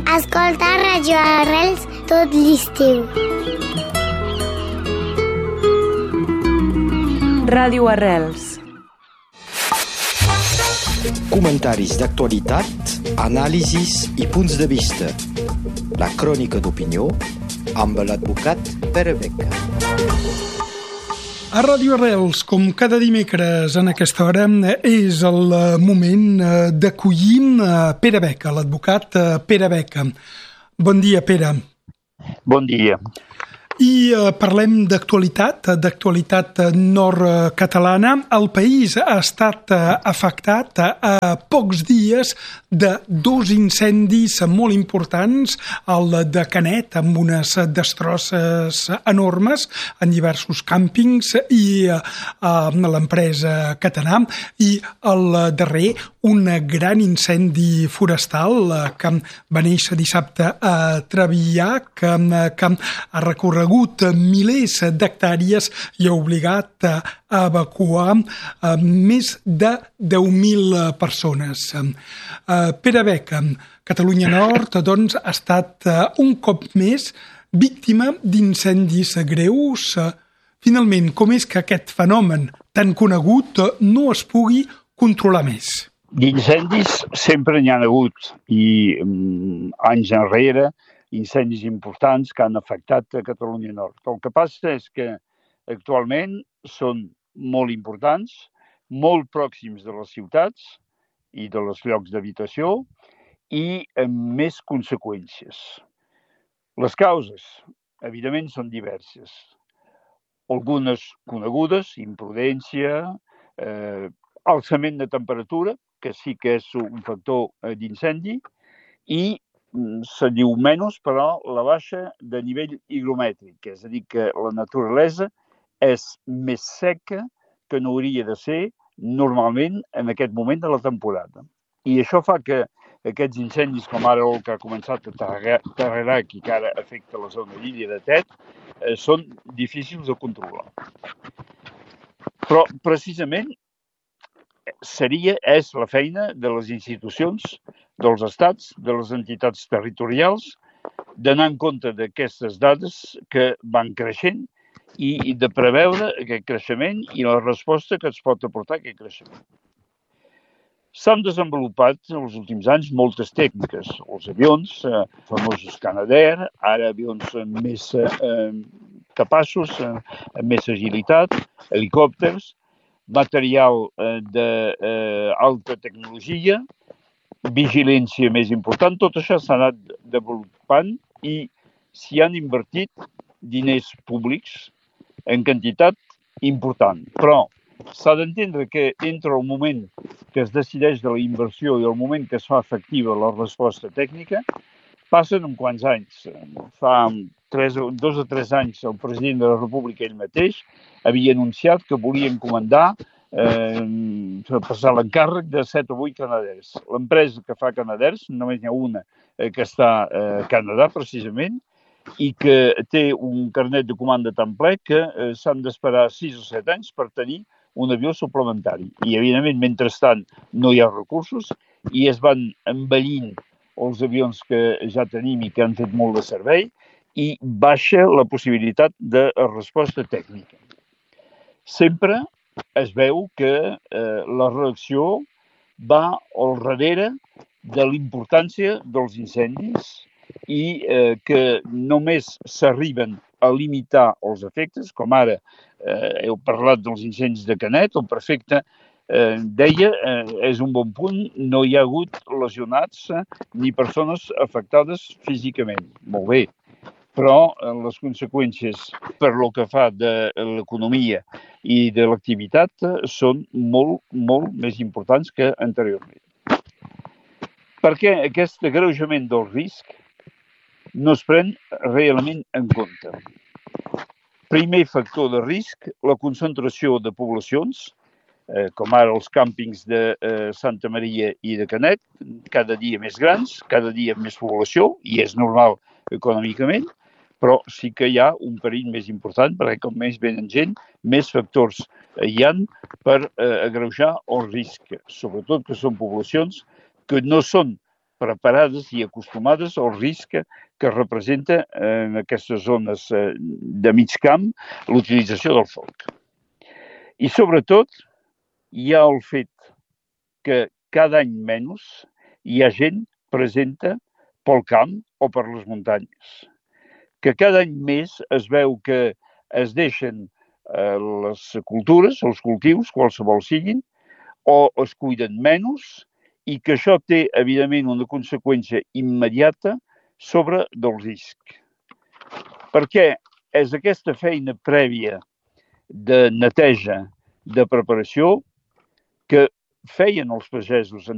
Escolta Radio Arrels tot l'estiu. Ràdio Arrels. Comentaris d'actualitat, anàlisis i punts de vista. La crònica d'opinió amb l'advocat Pere Beca. A Ràdio Arrels, com cada dimecres en aquesta hora, és el moment d'acollir Pere Beca, l'advocat Pere Beca. Bon dia, Pere. Bon dia. I parlem d'actualitat nord-catalana. El país ha estat afectat a pocs dies de dos incendis molt importants, el de Canet, amb unes destrosses enormes en diversos càmpings, i l'empresa Catanà, i el darrer, un gran incendi forestal que va néixer dissabte a Trevià, que ha recorregut milers d'hectàrees i ha obligat a evacuar més de 10.000 persones. Pere Beca, Catalunya Nord, doncs, ha estat un cop més víctima d'incendis greus. Finalment, com és que aquest fenomen tan conegut no es pugui controlar més? D'incendis sempre n'hi ha hagut i anys enrere incendis importants que han afectat a Catalunya Nord. El que passa és que actualment són molt importants, molt pròxims de les ciutats i dels llocs d'habitació i amb més conseqüències. Les causes, evidentment, són diverses. Algunes conegudes, imprudència, alçament de temperatura, que sí que és un factor d'incendi, i se diu menys, però la baixa de nivell higromètric, és a dir, que la naturalesa és més seca que no hauria de ser normalment en aquest moment de la temporada. I això fa que aquests incendis, com ara el que ha començat a Tarrerac i que ara afecta la zona d'Illa de Tet, són difícils de controlar. Però, precisament, és la feina de les institucions, dels estats, de les entitats territorials, d'anar en compte d'aquestes dades que van creixent i de preveure aquest creixement i la resposta que ens pot aportar aquest creixement. S'han desenvolupat en els últims anys moltes tècniques. Els avions, famosos Canadair, ara avions més capaços, amb més agilitat, helicòpters, material d'alta tecnologia, vigilància més important, tot això s'ha anat desenvolupant i s'hi han invertit diners públics en quantitat important. Però s'ha d'entendre que entre el moment que es decideix de la inversió i el moment que es fa efectiva la resposta tècnica, passen uns quants anys. Fa 2 o 3 anys el president de la República ell mateix havia anunciat que volia encomendar passar l'encàrrec de 7 o 8 Canadairs. L'empresa que fa Canadairs, només n'hi ha una que està a Canadà, precisament, i que té un carnet de comanda tan ple que s'han d'esperar 6 o 7 anys per tenir un avió suplementari. I, evidentment, mentrestant no hi ha recursos i es van envellint els avions que ja tenim i que han fet molt de servei i baixa la possibilitat de resposta tècnica. Sempre es veu que la reacció va al darrere de l'importància dels incendis i que només s'arriben a limitar els efectes, com ara heu parlat dels incendis de Canet, el prefecte deia, és un bon punt, no hi ha hagut lesionats ni persones afectades físicament. Molt bé, però les conseqüències per lo que fa de l'economia i de l'activitat són molt, molt més importants que anteriorment. Perquè aquest agreujament del risc no es pren realment en compte. Primer factor de risc, la concentració de poblacions, com ara els càmpings de Santa Maria i de Canet, cada dia més grans, cada dia més població, i és normal econòmicament, però sí que hi ha un perill més important, perquè com més venen gent, més factors hi ha per agreujar el risc, sobretot que són poblacions que no són preparades i acostumades al risc que representa en aquestes zones de mig camp l'utilització del foc. I sobretot hi ha el fet que cada any menys hi ha gent presenta pel camp o per les muntanyes. Que cada any més es veu que es deixen les cultures, els cultius, qualsevol siguin, o es cuiden menys, i que això té, evidentment, una conseqüència immediata sobre del risc. Perquè és aquesta feina prèvia de neteja, de preparació, que feien els pagesos